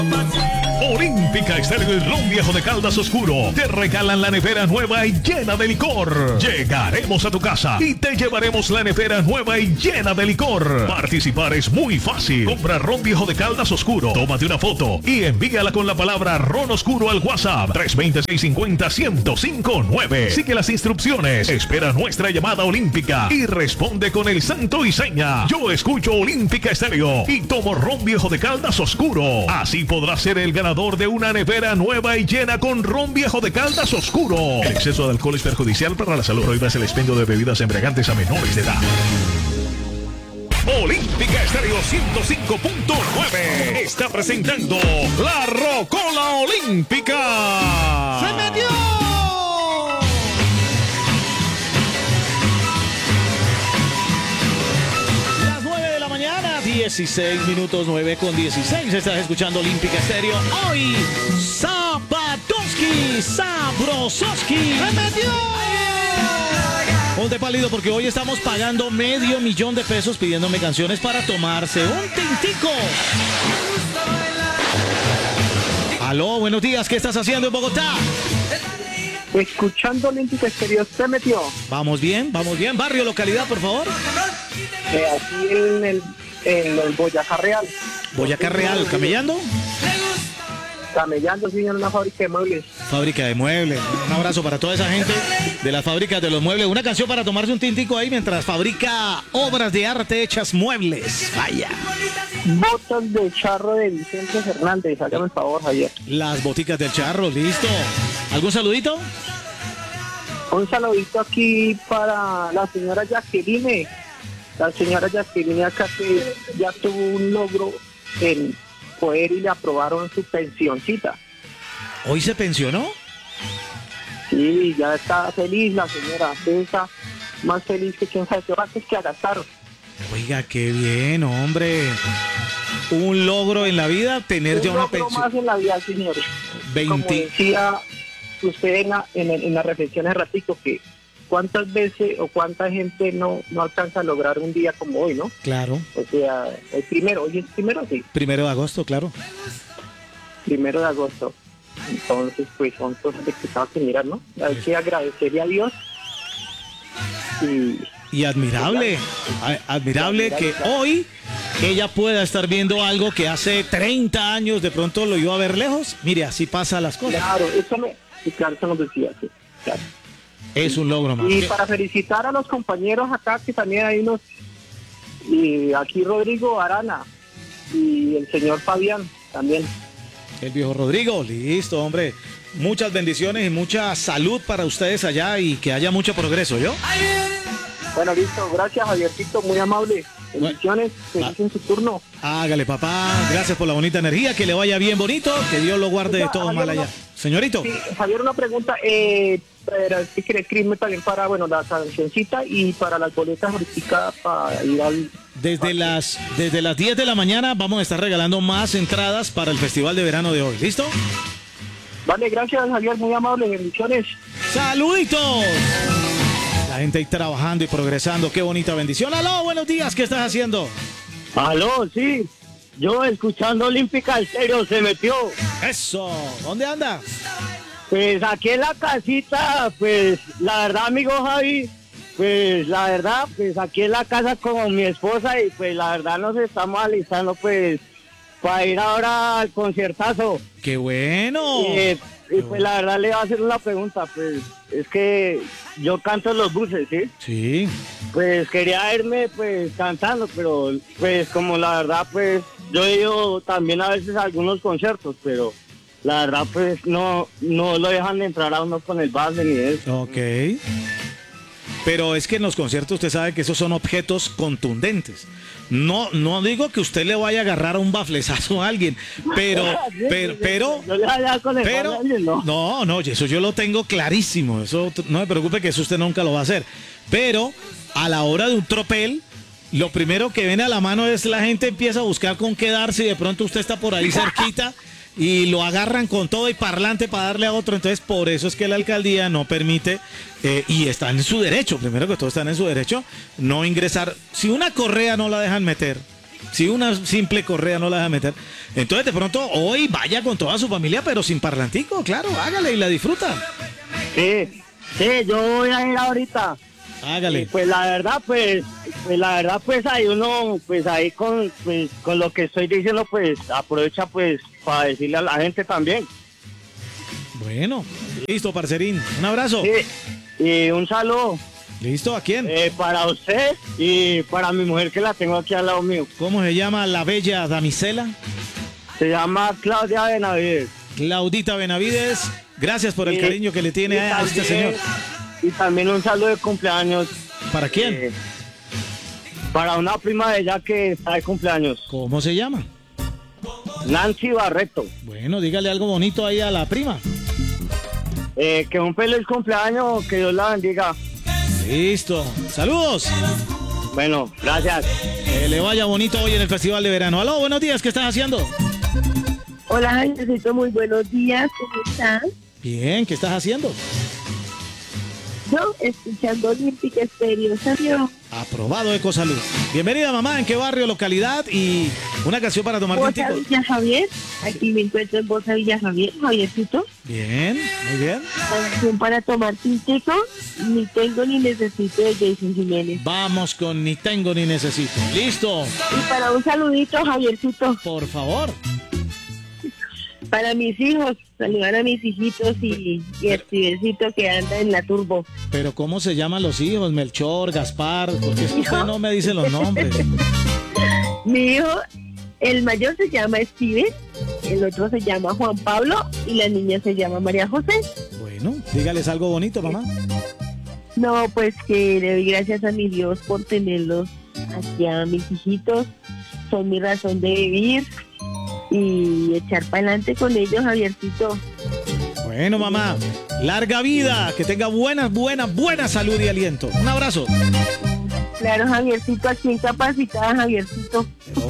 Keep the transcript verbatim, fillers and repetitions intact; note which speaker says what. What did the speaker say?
Speaker 1: Olímpica Estéreo y Ron Viejo de Caldas Oscuro te regalan la nevera nueva y llena de licor. Llegaremos a tu casa y te llevaremos la nevera nueva y llena de licor. Participar es muy fácil. Compra Ron Viejo de Caldas Oscuro, tómate una foto y envíala con la palabra Ron Oscuro al WhatsApp tres dos cero, seis cinco cero, uno cero cinco nueve. Sigue las instrucciones, espera nuestra llamada olímpica y responde con el santo y seña. Yo escucho Olímpica Estéreo y tomo Ron Viejo de Caldas Oscuro. Así podrás ser el ganador de una nevera nueva y llena con Ron Viejo de Caldas Oscuro. El exceso de alcohol es perjudicial para la salud. Prohíbas el expendio de bebidas embriagantes a menores de edad. Olímpica Estéreo ciento cinco punto nueve está presentando La Rocola Olímpica.
Speaker 2: ¡Se metió! dieciséis minutos, nueve con dieciséis. Estás escuchando Olímpica Estéreo. Hoy, Zapatoski, Sabrososki. ¡Se metió! Ponte pálido porque hoy estamos pagando medio millón de pesos pidiéndome canciones para tomarse un tintico. Aló, buenos días. ¿Qué estás haciendo en Bogotá?
Speaker 3: Escuchando Olímpica Estéreo. ¿Se metió?
Speaker 2: Vamos bien, vamos bien. Barrio, localidad, por favor.
Speaker 3: Eh, aquí en el, en el Boyacá Real.
Speaker 2: Boyacá Real, ¿camellando?
Speaker 3: Camellando, sí, en una fábrica de muebles.
Speaker 2: Fábrica de muebles. Un abrazo para toda esa gente de las fábricas de los muebles. Una canción para tomarse un tintico ahí mientras fabrica obras de arte hechas muebles. Vaya.
Speaker 3: Botas de charro de Vicente Fernández. Hágame el favor, Javier.
Speaker 2: Las boticas del charro, listo. ¿Algún saludito?
Speaker 3: Un saludito aquí para la señora Jacqueline. La señora Jacqueline acá que ya tuvo un logro en poder y le aprobaron su pensioncita.
Speaker 2: ¿Hoy se pensionó?
Speaker 3: Sí, ya está feliz la señora. Está más feliz que quien sabe qué va, que agastaron.
Speaker 2: Oiga, qué bien, hombre. Un logro en la vida, tener
Speaker 3: un
Speaker 2: ya una
Speaker 3: pensión. Un logro más en la vida, señores.
Speaker 2: veinte
Speaker 3: Como decía usted en la, en, en la reflexión de ratico, que cuántas veces o cuánta gente no, no alcanza a lograr un día como hoy, ¿no?
Speaker 2: Claro.
Speaker 3: O sea, el primero, hoy es primero, sí.
Speaker 2: Primero de agosto, claro.
Speaker 3: Primero de agosto. Entonces, pues son cosas que tenemos que mirar, ¿no? Hay que agradecerle a Dios. Y,
Speaker 2: y admirable, a, admirable que hoy ella pueda estar viendo algo que hace treinta años de pronto lo iba a ver lejos. Mire, así pasan las cosas.
Speaker 3: Claro, eso me, claro, eso nos decía, sí, claro.
Speaker 2: Es un logro más.
Speaker 3: Y para felicitar a los compañeros acá, que también hay unos, y aquí Rodrigo Arana y el señor Fabián también.
Speaker 2: El viejo Rodrigo, listo, hombre. Muchas bendiciones y mucha salud para ustedes allá y que haya mucho progreso, ¿yo?
Speaker 3: Bueno, listo, gracias Javiercito, muy amable. Bendiciones, feliz en su turno.
Speaker 2: Hágale, papá, gracias por la bonita energía, que le vaya bien bonito, que Dios lo guarde de todo mal allá. Señorito.
Speaker 3: Sí, Javier, una pregunta, eh, pero si quiere escribirme también para, bueno, la cancioncita y para las boletas ahorita para ir al...
Speaker 2: Desde las, desde las diez de la mañana vamos a estar regalando más entradas para el Festival de Verano de hoy, ¿listo?
Speaker 3: Vale, gracias Javier, muy amable, bendiciones.
Speaker 2: ¡Saluditos! La gente ahí trabajando y progresando, qué bonita bendición. Aló, buenos días, ¿qué estás haciendo?
Speaker 4: Aló, sí, yo escuchando Olímpica Estéreo, se metió.
Speaker 2: Eso, ¿dónde andas?
Speaker 4: Pues aquí en la casita, pues la verdad, amigo Javi, pues la verdad, pues aquí en la casa con mi esposa y pues la verdad nos estamos alistando pues para ir ahora al conciertazo.
Speaker 2: ¡Qué bueno!
Speaker 4: Y, y pues la verdad le voy a hacer una pregunta, pues es que yo canto en los buses, ¿sí?
Speaker 2: Sí.
Speaker 4: Pues quería irme pues cantando, pero pues como la verdad pues yo he ido también a veces a algunos conciertos, pero la verdad pues no, no lo dejan de entrar a uno con el base ni eso.
Speaker 2: Ok. Pero es que en los conciertos usted sabe que esos son objetos contundentes. No, no digo que usted le vaya a agarrar a un baflezazo a alguien, pero, pero, pero, pero, no, no, eso yo lo tengo clarísimo. Eso no me preocupe que eso usted nunca lo va a hacer. Pero a la hora de un tropel, lo primero que viene a la mano es la gente empieza a buscar con qué darse y de pronto usted está por ahí cerquita. Y lo agarran con todo y parlante para darle a otro. Entonces, por eso es que la alcaldía no permite, eh, y están en su derecho, primero que todo están en su derecho, no ingresar. Si una correa no la dejan meter, Si una simple correa no la deja meter. Entonces de pronto hoy vaya con toda su familia, pero sin parlantico, claro, hágale y la disfruta.
Speaker 4: Sí, sí, yo voy a ir ahorita.
Speaker 2: Hágale.
Speaker 4: Y pues la verdad, pues, pues la verdad, pues ahí uno, pues ahí con, pues, con lo que estoy diciendo, pues aprovecha pues para decirle a la gente también.
Speaker 2: Bueno, listo, parcerín. Un abrazo.
Speaker 4: Sí, y un saludo.
Speaker 2: ¿Listo? ¿A quién?
Speaker 4: Eh, para usted y para mi mujer que la tengo aquí al lado mío.
Speaker 2: ¿Cómo se llama la bella damisela?
Speaker 4: Se llama Claudia Benavides.
Speaker 2: Claudita Benavides. Gracias por el
Speaker 4: Y-
Speaker 2: cariño que le tiene
Speaker 4: y
Speaker 2: a este
Speaker 4: también-
Speaker 2: señor.
Speaker 4: Y también un saludo de cumpleaños.
Speaker 2: ¿Para quién?
Speaker 4: eh, para una prima de ella que está de cumpleaños.
Speaker 2: ¿Cómo se llama?
Speaker 4: Nancy Barreto.
Speaker 2: Bueno, dígale algo bonito ahí a la prima.
Speaker 4: Eh, que un feliz cumpleaños, que Dios la bendiga.
Speaker 2: Listo. Saludos.
Speaker 4: Bueno, gracias.
Speaker 2: Que le vaya bonito hoy en el Festival de Verano. Aló, buenos días. ¿Qué estás haciendo?
Speaker 5: Hola, Javiercito, muy buenos días, ¿cómo estás?
Speaker 2: Bien, ¿qué estás haciendo?
Speaker 5: Yo, escuchando Olímpica Estéreo, ¿sabio?
Speaker 2: Aprobado Ecosalud. Bienvenida, mamá. ¿En qué barrio, localidad? Y una canción para tomar
Speaker 5: Bosa
Speaker 2: tintico.
Speaker 5: Villa Javier, aquí me encuentro en Bosa Villa Javier, Javiercito.
Speaker 2: Bien, muy bien.
Speaker 5: Canción para tomar tintico, ni tengo ni necesito de Jason Jiménez.
Speaker 2: Vamos con Ni tengo ni necesito. Listo.
Speaker 5: Y para un saludito, Javiercito,
Speaker 2: Por favor.
Speaker 5: para mis hijos, saludar a mis hijitos y, y el Estivercito que anda en la turbo.
Speaker 2: Pero ¿cómo se llaman los hijos? Melchor, Gaspar. Porque es que usted no me dice los nombres.
Speaker 5: Mi hijo, el mayor se llama Steven, el otro se llama Juan Pablo y la niña se llama María José.
Speaker 2: Bueno, dígales algo bonito, mamá.
Speaker 5: No, pues que le doy gracias a mi Dios por tenerlos aquí a mis hijitos. Son mi razón de vivir y echar para adelante con ellos, Javiercito.
Speaker 2: Bueno, mamá. Larga vida. Que tenga buena, buena, buena salud y aliento. Un abrazo.
Speaker 5: Claro, Javiercito, aquí incapacitada, Javiercito.